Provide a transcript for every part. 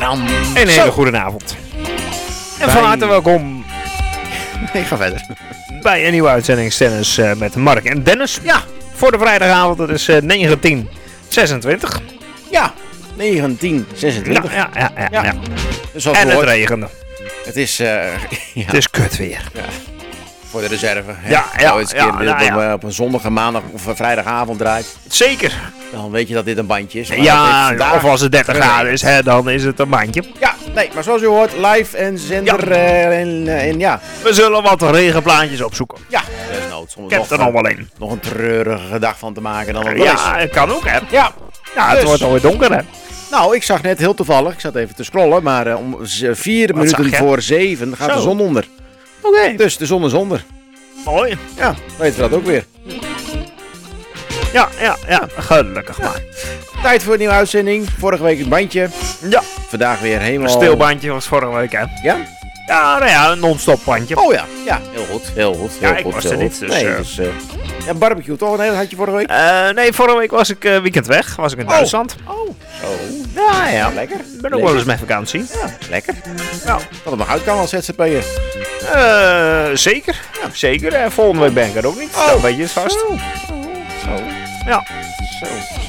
Amsterdam. Een hele goede avond. En van harte welkom Ik ga verder. bij een nieuwe uitzending Tennis met Mark en Dennis. Ja, voor de vrijdagavond, het is 1926. Ja, 1926. Ja. Dus zoals En het gehoord, regende. het is, Het is kut weer. voor de reserve. Hè? Ja, Ooit eens een keer nou ja. op een zondag, een maandag of een vrijdagavond draait. Zeker. Dan weet je dat dit een bandje is. Maar Ja, vandaag- of als het 30 graden is, hè, dan is het een bandje. Ja, nee, maar zoals u hoort, live en zender en ja. We zullen wat regenplaatjes opzoeken. Ja, desnoods. Om Ik heb er nog wel een. nog een treurige dag van te maken dan het wel is. Ja, het kan ook, hè. Ja. Ja, het Dus. wordt alweer donker, hè. Nou, ik zag net heel toevallig, ik zat even te scrollen, maar om 4 minuten zag je? voor 7 gaat Zo. de zon onder. Oké. Dus de zon is onder. Mooi. Ja, weten we dat ook weer. Ja. Gelukkig maar. Tijd voor een nieuwe uitzending. Vorige week een bandje. Ja. Vandaag weer Een helemaal... stilbandje was vorige week, hè. Ja? Ja, nou ja, een non-stop bandje. Oh ja. Ja, heel goed. Heel goed. Heel Ja, ik goed, was heel er goed. niet, dus, Nee, dus... ja, barbecue toch? Nee, dat had je vorige week? Nee, vorige week was ik weekend weg. Was ik in Duitsland. Oh, zo. Ja. Lekker. Ik ben ook wel eens met vakantie. Ja, lekker. Ja. Dat het nog uit kan als ZZP'er. Zeker. Ja, zeker. En volgende week ben ik er ook niet. Dan weet je het vast. Zo. Ja. Zo.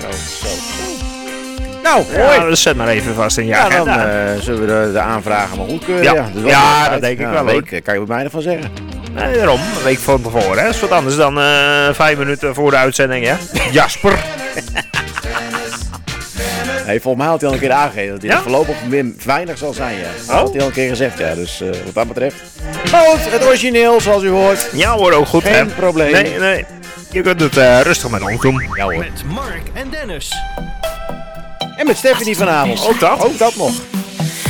Nou, Ja, mooi. dus zet maar even vast in je Ja, dan agenda. zullen we de aanvragen maar goedkeuren. Ja. Dus wel Ja, tijd. dat denk ik wel, Een hoor. week kan je bij mij ervan zeggen. Nee, daarom. Een week van tevoren. Hè. Dat is wat anders dan 5 minuten voor de uitzending. Hè. Jasper. Hey, volgens mij had hij al een keer aangegeven dat hij Ja? er voorlopig weinig zal zijn. Ja. Dat Oh. had hij al een keer gezegd, ja. Dus wat dat betreft. Maar goed, het origineel zoals u hoort. Ja hoor, ook goed. Geen hè. probleem. Nee. Je kunt het rustig met ons doen. Ja hoor. Met Mark en Dennis. En met Stephanie vanavond. Ook dat. Ook dat nog.